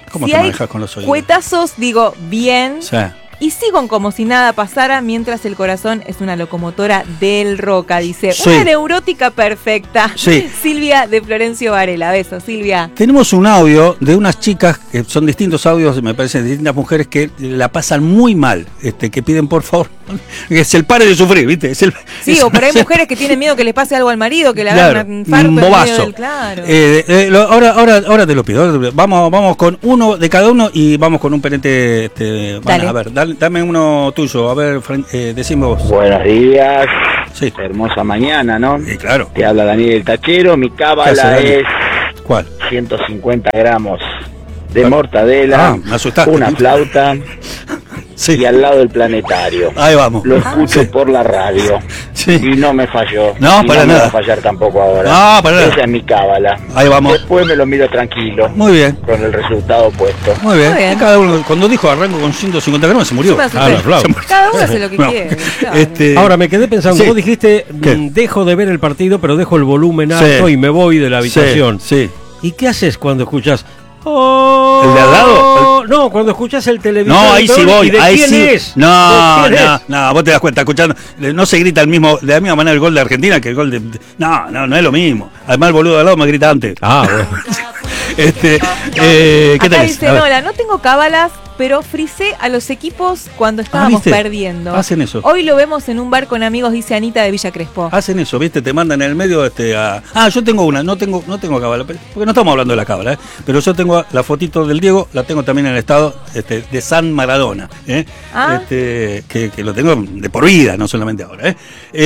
¿Cómo si te hay manejas con los oídos? cuetazos, digo bien. Sí. Y sigo como si nada pasara mientras el corazón es una locomotora del Roca, dice. Sí. Una neurótica perfecta. Sí. Silvia de Florencio Varela. Besos, Silvia. Tenemos un audio de unas chicas, que son distintos audios, me parecen, de distintas mujeres que la pasan muy mal, este, que piden por favor, que se el pare de sufrir, ¿viste? Es el, Sí, es, o por ahí es, mujeres que tienen miedo que les pase algo al marido, que le claro, hagan un infarto un en medio bobazo. del- claro. Eh, eh, lo- ahora, ahora, ahora te lo pido. ahora te lo pido. Vamos, vamos con uno de cada uno y vamos con un penete. Este, bueno, Dale. a ver, dale- dame uno tuyo. A ver, Fran- eh, decime vos. Buenos días. Sí. Hermosa mañana, ¿no? Sí, claro. Te habla Daniel el Tachero. Mi ¿Qué hace, cábala Dani? es ¿Cuál? ciento cincuenta gramos de mortadela, Ah, me asustaste. una flauta Sí. y al lado del planetario. Ahí vamos. Lo escucho por la radio Sí. y no me falló. No, y para no me nada. va a fallar tampoco ahora. No, para nada. Esa es mi cábala. Ahí vamos. Después me lo miro tranquilo. Muy bien. Con el resultado puesto. Muy bien. Muy bien. Cada uno, cuando dijo arranco con ciento cincuenta gramos, se murió. Yo me asusté. Ah, no, claro. Cada uno hace lo que No. quiere. claro. Este, Ahora me quedé pensando, Sí. vos dijiste, ¿Qué? mm, dejo de ver el partido, pero dejo el volumen alto Sí. y me voy de la habitación. Sí, sí. ¿Y qué haces cuando escuchas? Oh, ¿El de al lado? No, cuando escuchas el televisor. No, ahí sí voy. ¿Y de ahí quién sí. es? No, ¿De quién no, es? no, vos te das cuenta, escuchando. No se grita el mismo, de la misma manera el gol de Argentina que el gol de. No, no, no es lo mismo. Además, el boludo de al lado me grita antes. Ah, bueno. este, eh, ¿Qué Acá tenés? dice A ver. Nola, no tengo cábalas, pero frisé a los equipos cuando estábamos ¿viste? perdiendo. Hacen eso. Hoy lo vemos en un bar con amigos, dice Anita de Villa Crespo. Hacen eso, ¿viste? Te mandan en el medio este, a... Ah, yo tengo una, no tengo no tengo cábala, pero- porque no estamos hablando de la cábala, ¿eh? Pero yo tengo la fotito del Diego, la tengo también en el estado este, de San Maradona, ¿eh? Ah. Este, que, que lo tengo de por vida, no solamente ahora, ¿eh?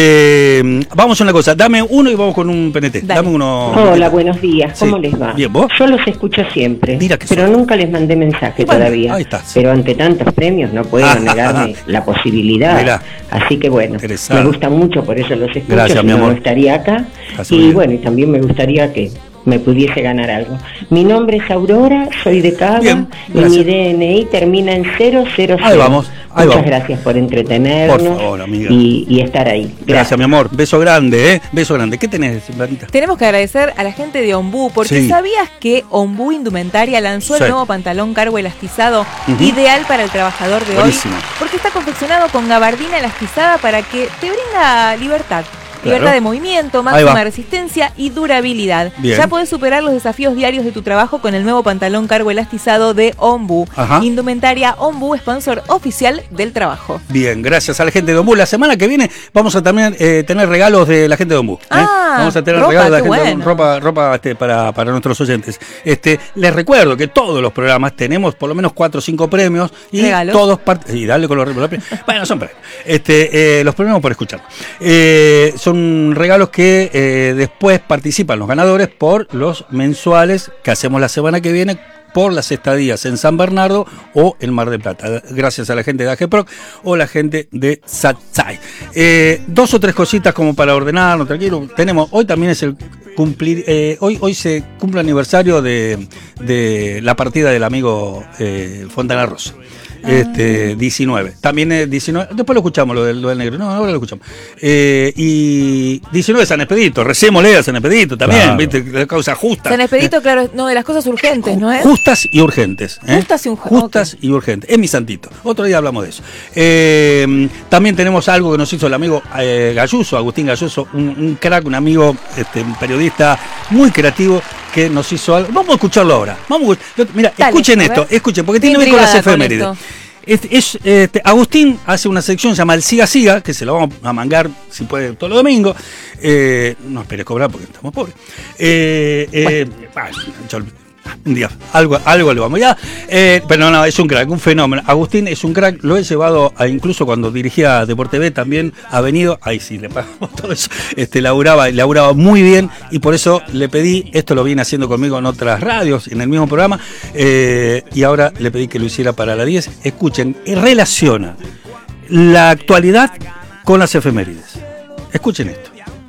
Eh, vamos a una cosa, dame uno y vamos con un P N T. Dale. Dame uno... Hola, buenos días. ¿Cómo Sí. les va? Bien, ¿vos? Yo los escucho siempre, Mira que pero nunca les mandé mensaje Bueno, todavía. ahí está, sí. Pero ante tantos premios no puedo negarme la posibilidad. Mirá. Así que bueno, Interesante. me gusta mucho, por eso los escucho. Gracias, si mi no, amor. no estaría acá. Hace Y bien. bueno, y también me gustaría que me pudiese ganar algo. Mi nombre es Aurora, soy de Cava Bien, y gracias. mi D N I termina en cero cero cero. Ahí vamos, ahí Muchas vamos. gracias por entretenernos Por favor, amiga. y, y estar ahí. Gracias. Gracias, mi amor. Beso grande, ¿eh? Beso grande. ¿Qué tenés, Blanita? Tenemos que agradecer a la gente de Ombú, porque Sí. ¿sabías que Ombú Indumentaria lanzó Sí. el nuevo pantalón cargo elastizado, Ujú. ideal para el trabajador de Buenísimo. hoy? Porque está confeccionado con gabardina elastizada para que te brinda libertad. Claro. Libertad de movimiento, Ahí máxima va. resistencia y durabilidad. Bien. Ya podés superar los desafíos diarios de tu trabajo con el nuevo pantalón cargo elastizado de Ombú. Ajá. Indumentaria Ombú, sponsor oficial del trabajo. Bien, gracias a la gente de Ombú. La semana que viene vamos a también eh, tener regalos de la gente de Ombú. ¿eh? Ah, vamos a tener ropa, regalos de la qué gente de Ombú, bueno. ropa, ropa este, para, para nuestros oyentes. Este, les recuerdo que todos los programas tenemos por lo menos cuatro o cinco premios y Regalos. todos part- y dale con los regalos. Bueno, son premios. Este, eh, los premios por escuchar. Eh, son regalos que eh, después participan los ganadores por los mensuales que hacemos la semana que viene por las estadías en San Bernardo o en Mar del Plata, gracias a la gente de A G Proc o la gente de Satsai. Eh, dos o tres cositas como para ordenarnos, tranquilo. Tenemos, hoy también es el cumplir, eh, hoy, hoy se cumple el aniversario de, de la partida del amigo eh, Fontana Rosa. Este, diecinueve. También es diecinueve. Después lo escuchamos, lo del, lo del negro. No, ahora lo escuchamos. Eh, y diecinueve San Expedito. Recémosle a San Expedito también. Claro. ¿Viste? La causa justa. San Expedito, claro, no, de las cosas urgentes, ¿no es? Justas y urgentes. ¿eh? Justas y urgentes. Justas y urgentes. Es mi santito. Otro día hablamos de eso. Eh, también tenemos algo que nos hizo el amigo eh, Galluso, Agustín Galluso, un, un crack, un amigo, este, un periodista muy creativo que nos hizo algo. Vamos a escucharlo ahora. Vamos a, mira, Dale, escuchen a ver. esto, escuchen, porque Estoy tiene que ver con las intrigada con efemérides. esto. Es, es, este, Agustín hace una sección que se llama el Siga Siga, que se lo vamos a mangar si puede todos los domingos. Eh, no esperes cobrar porque estamos pobres. Eh, eh, bah, yo- un día, algo, algo le vamos ya. Eh, pero no, es un crack, un fenómeno. Agustín es un crack, lo he llevado a, incluso cuando dirigía Deporte T V también ha venido, ahí sí le pagamos todo eso. Este, laburaba, laburaba muy bien y por eso le pedí, esto lo viene haciendo conmigo en otras radios, en el mismo programa, eh, y ahora le pedí que lo hiciera para la diez. Escuchen, relaciona la actualidad con las efemérides. Escuchen esto.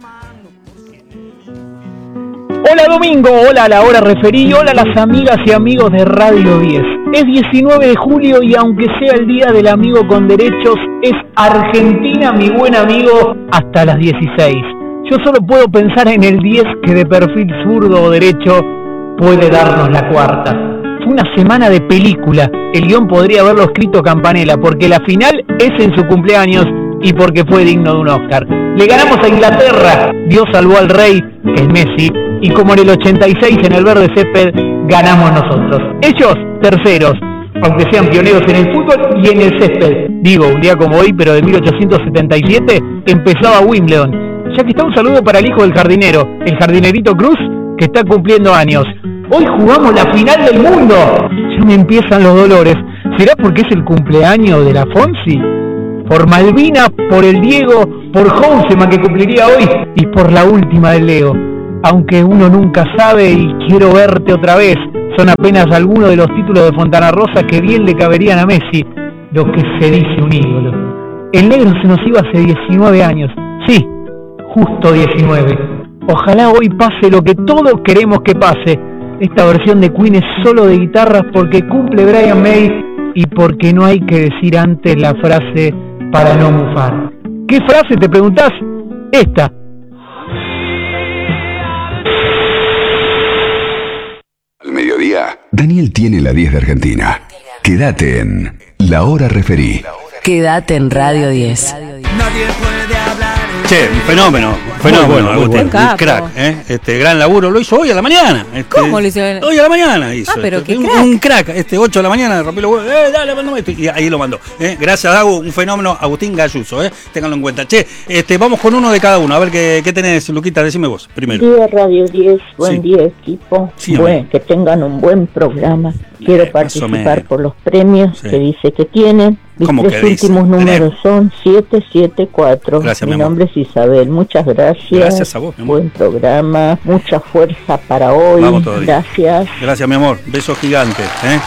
Hola Domingo, hola a la hora referí, hola a las amigas y amigos de Radio diez. Es diecinueve de julio y aunque sea el día del amigo con derechos, es Argentina mi buen amigo hasta las dieciséis. Yo solo puedo pensar en el diez que de perfil zurdo o derecho puede darnos la cuarta. fue una semana de película. El guión podría haberlo escrito Campanella, porque la final es en su cumpleaños y porque fue digno de un Oscar. Le ganamos a Inglaterra, Dios salvó al rey, que es Messi, y como en el ochenta y seis en el verde césped, ganamos nosotros. Ellos, terceros, aunque sean pioneros en el fútbol y en el césped. Digo, un día como hoy, pero de mil ochocientos setenta y siete, empezaba Wimbledon. Ya que está, un saludo para el hijo del jardinero, el jardinerito Cruz, que está cumpliendo años. Hoy jugamos la final del mundo. Ya me empiezan los dolores. ¿Será porque es el cumpleaños de la Fonsi? Por Malvina, por el Diego, por Houseman, que cumpliría hoy, y por la última del Leo. Aunque uno nunca sabe y quiero verte otra vez, son apenas algunos de los títulos de Fontana Rosa que bien le caberían a Messi, lo que se dice un ídolo. El negro se nos iba hace diecinueve años. Sí, justo diecinueve. Ojalá hoy pase lo que todos queremos que pase. Esta versión de Queen es solo de guitarras porque cumple Brian May y porque no hay que decir antes la frase para no mufar. ¿Qué frase te preguntás? Esta. Al mediodía, Daniel tiene la diez de Argentina. Quédate en La Hora Referí. Quédate en Radio diez. Nadie puede hablar. Che, un fenómeno, un fenómeno, bueno, Agustín, bueno. un Capo. crack, ¿eh? Este gran laburo lo hizo hoy a la mañana. Este, ¿Cómo lo hizo? Hoy a la mañana hizo. Ah, pero este, qué un, crack. un crack, este ocho de la mañana, rompió los huevos, eh, dale, mandame esto, y ahí lo mandó. ¿eh? Gracias, Agu, un fenómeno, Agustín Galluso, ¿eh? Ténganlo en cuenta. Che, este, vamos con uno de cada uno, a ver qué, qué tenés, Luquita, decime vos, primero. Día Radio diez, buen Sí. día equipo, Sí, buen, hombre. que tengan un buen programa. Quiero Eh, más o participar menos. por los premios Sí. que dice que tienen. Mis ¿Cómo tres que dice? últimos números son siete siete cuatro. Gracias, mi mi amor. nombre es Isabel, muchas gracias. Gracias a vos, mi amor. Buen programa, mucha fuerza para hoy. Vamos todavía. Gracias. Gracias, mi amor, besos gigantes, ¿eh?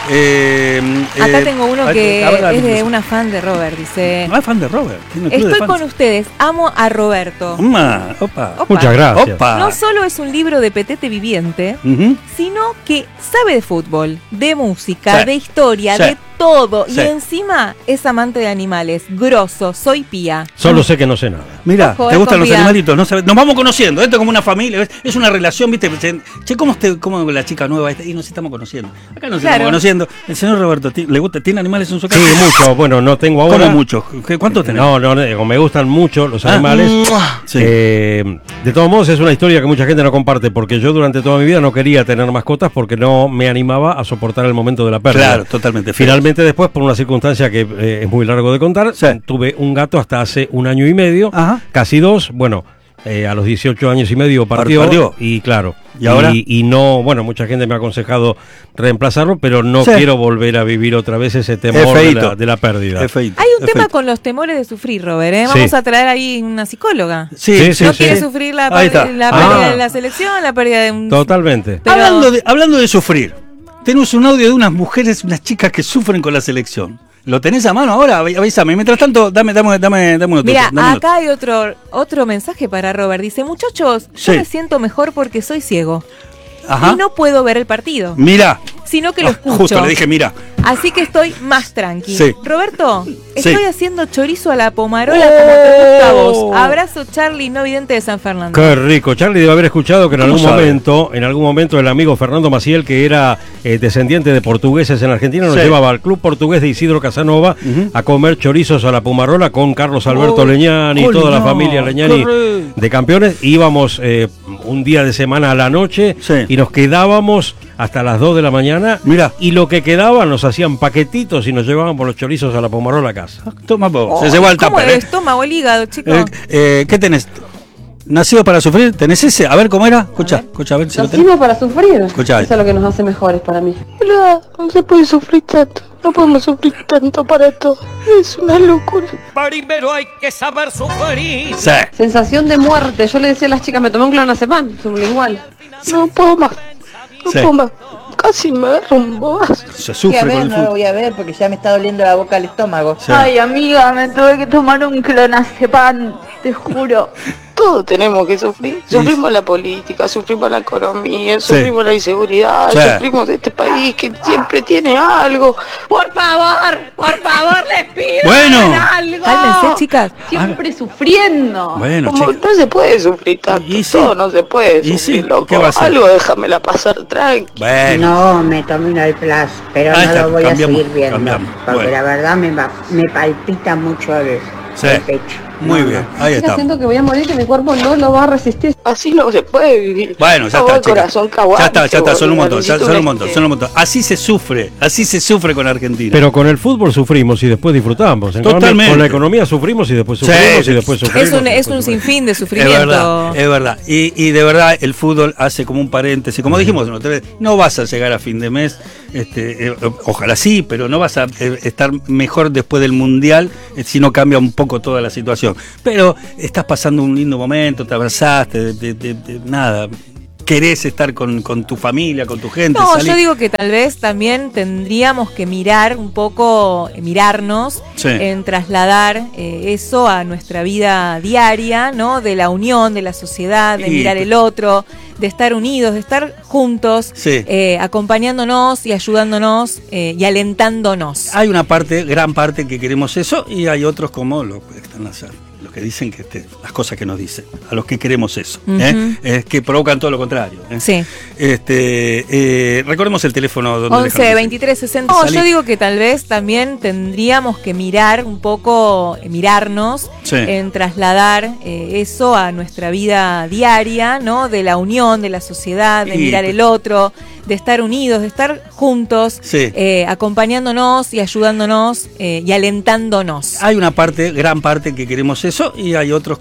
Eh, Acá eh, tengo uno a ver, que a ver, dale, es de pues. una fan de Robert, dice... Ah, fan de Robert. tiene un club de Estoy fans. con ustedes, amo a Roberto. Oma, opa. Opa. Muchas gracias. Opa. No solo es un libro de petete viviente, Ujú. sino que sabe de fútbol, de música, Sí. de historia, Sí. de todo. Sí. Y encima es amante de animales. Grosso, soy pía. Solo sé que no sé nada. Mira, Ojo, ¿te eh, gustan los confía. animalitos? No sabes- nos vamos conociendo, esto es como una familia, ¿ves? Es una relación, ¿viste? Che, ¿cómo, este, cómo la chica nueva esta? Y nos estamos conociendo. Acá nos Claro. estamos conociendo. El señor Roberto, ¿ti- ¿le gusta? ¿Tiene animales en su casa? Sí, mucho. Bueno, no tengo ahora. ¿Cómo muchos? ¿Qué- ¿Cuántos tenés? No, no, no, me gustan mucho los Ah, animales. ¡mua! Sí. Eh, de todos modos, es una historia que mucha gente no comparte, porque yo durante toda mi vida no quería tener mascotas porque no me animaba a soportar el momento de la pérdida. Claro, totalmente. Finalmente, después, por una circunstancia que eh, es muy largo de contar, tuve un gato hasta hace un año y medio, Ajá. casi dos. Bueno, eh, a los dieciocho años y medio partió. Partió. Y claro. ¿Y ahora? Y, y no, bueno, mucha gente me ha aconsejado reemplazarlo, pero no Sí. quiero volver a vivir otra vez ese temor Es de feíto. la, de la pérdida. Es feíto, Hay un es tema feíto. con los temores de sufrir, Robert. ¿eh? Sí. Vamos a traer ahí una psicóloga. Sí, Sí, sí, no sí. quiere sufrir la, Ahí está. la Ah. pérdida de la selección, la pérdida de un... Totalmente. Pero- Hablando, de, hablando de sufrir, tenemos un audio de unas mujeres, unas chicas que sufren con la selección. ¿Lo tenés a mano ahora? Avi- Avísame. Mientras tanto, dame, dame, dame, dame un otro. Mira, dame un otro. acá hay otro otro mensaje para Robert. Dice, muchachos, yo Sí. me siento mejor porque soy ciego. Ajá. Y no puedo ver el partido, Mira. sino que lo Ah, escucho. justo le dije, mira. Así que estoy más tranqui. Sí. Roberto, Sí. estoy haciendo chorizo a la pomarola como te gusta a vos. Abrazo, Charlie, no vidente de San Fernando. Qué rico. Charlie debe haber escuchado que en ¿Cómo algún sabe? momento, en algún momento el amigo Fernando Maciel, que era eh, descendiente de portugueses en Argentina, nos Sí. llevaba al club portugués de Isidro Casanova Ujú. a comer chorizos a la Pumarola con Carlos Alberto Oh, Leñani y oh, toda la no, familia Leñani corre. de campeones. Íbamos eh, un día de semana a la noche Sí. y nos quedábamos hasta las dos de la mañana. Mira. Y lo que quedaba nos hacían paquetitos y nos llevaban por los chorizos a la Pumarola a casa. Toma vos. Oh, Se llevó al ¿Cómo tupper, el ¿eh? estómago, el hígado, chicos? Eh, eh, ¿Qué tenés? ¿Nacido para sufrir? ¿Tenés ese? A ver cómo era. Escucha, escucha, a ver si lo tenés. Nacimos para sufrir. Escuchá. Eso es lo que nos hace mejores para mí. Hola, no se puede sufrir tanto. No podemos sufrir tanto para todo. Es una locura. Primero hay que saber sufrir. Sí. Sensación de muerte. Yo le decía a las chicas, me tomé un clonazepam, sublingual. No puedo más. No Sí. puedo más. Casi me agarro un bobazo. Se sufre a con ver, el no lo fútbol. voy a ver porque ya me está doliendo la boca al estómago. Sí. Ay, amiga, me tuve que tomar un clonazepam, te juro. todos tenemos que sufrir. Sufrimos la política, sufrimos la economía, Sí. sufrimos la inseguridad, Sí. sufrimos de este país que siempre tiene algo. Por favor, por favor, les pido Bueno. hagan algo. Cálmense, chicas. Siempre sufriendo. Bueno, Como chicas. no se puede sufrir tanto, todo no se puede Y sufrir, sí, loco. ¿qué va a hacer? Algo déjamela pasar tranqui. Bueno. No, me tomé un Alplas, pero Ahí no está, lo voy cambiamos, a seguir viendo. cambiamos. Porque Bueno. la verdad me, va- me palpita mucho el, Sí. el pecho. Muy No, bien, no. ahí está. Siento que voy a morir, que mi cuerpo no lo va a resistir. Así no se puede vivir. Bueno, ya Por está, favor, chicas. corazón, que Ya aguante, está, ya está, son un boludo, montón, ya necesito son un un montón, este- son un montón. Así se sufre, así se sufre con Argentina. Pero con el fútbol sufrimos y después disfrutamos. En cambio, Totalmente. Con la economía sufrimos y después Sí, sufrimos sí, y después sí. sufrimos. Es un, y es después un sufrimos. sinfín de Es sufrimiento. verdad, es verdad. Y, y de verdad el fútbol hace como un paréntesis. Como dijimos, ¿no? no vas a llegar a fin de mes, este, eh, ojalá sí, pero no vas a eh, estar mejor después del Mundial eh, si no cambia un poco toda la situación. Pero estás pasando un lindo momento, te abrazaste, de, de- de- de- nada, querés estar con, con tu familia, con tu gente. No, salís. yo digo que tal vez también tendríamos que mirar un poco, eh, mirarnos Sí. en trasladar eh, eso a nuestra vida diaria, ¿no? De la unión, de la sociedad, de Y- mirar el otro, de estar unidos, de estar juntos, Sí. eh, acompañándonos y ayudándonos eh, y alentándonos. Hay una parte, gran parte que queremos eso, y hay otros como los que están hacer. Los que dicen que este, las cosas que nos dicen, a los que queremos eso, ¿eh? Ujú. Es que provocan todo lo contrario. ¿eh? Sí. Este, eh, recordemos el teléfono donde once, dejamos. veintitrés, sesenta. No, Salí. yo digo que tal vez también tendríamos que mirar un poco, eh, mirarnos Sí. en trasladar eh, eso a nuestra vida diaria, ¿no? De la unión, de la sociedad, de Y- mirar el otro, de estar unidos, de estar juntos, Sí. eh, acompañándonos y ayudándonos eh, y alentándonos. Hay una parte, gran parte que queremos eso, y hay otros